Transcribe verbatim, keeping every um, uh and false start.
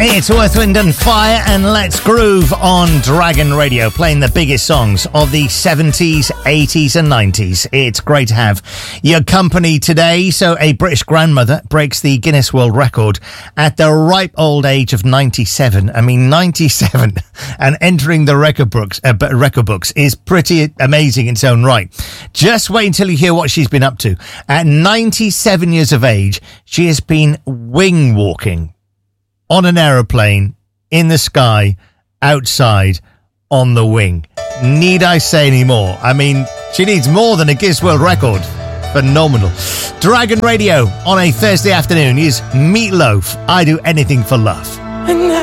It's Earth, Wind and Fire and Let's Groove on Dragon Radio, playing the biggest songs of the seventies, eighties and nineties. It's great to have your company today. So a British grandmother breaks the Guinness World Record at the ripe old age of ninety-seven. I mean, ninety-seven and entering the record books, uh, record books is pretty amazing in its own right. Just wait until you hear what she's been up to. At ninety-seven years of age, she has been wing walking on an aeroplane, in the sky, outside, on the wing. Need I say any more? I mean, she needs more than a Guinness World Record. Phenomenal. Dragon Radio on a Thursday afternoon is Meatloaf. I Do Anything for Love.